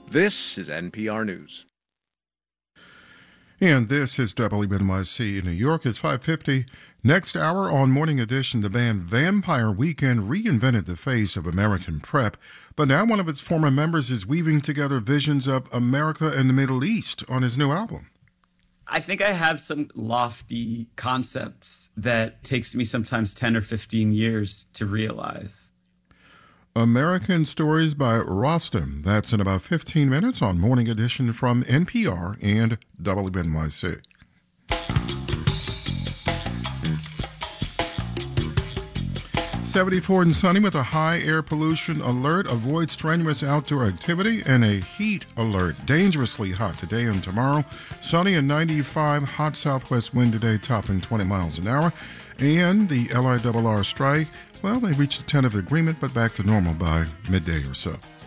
This is NPR News. And this is WNYC in New York. It's 5:50. Next hour on Morning Edition, the band Vampire Weekend reinvented the face of American prep, but now one of its former members is weaving together visions of America and the Middle East on his new album. I think I have some lofty concepts that takes me sometimes 10 or 15 years to realize. American Stories by Rostam. That's in about 15 minutes on Morning Edition from NPR and WNYC. 74 and sunny with a high air pollution alert. Avoid strenuous outdoor activity and a heat alert. Dangerously hot today and tomorrow. Sunny and 95. Hot southwest wind today topping 20 miles an hour. And the LIRR strike, well, they reached a tentative agreement, but back to normal by midday or so.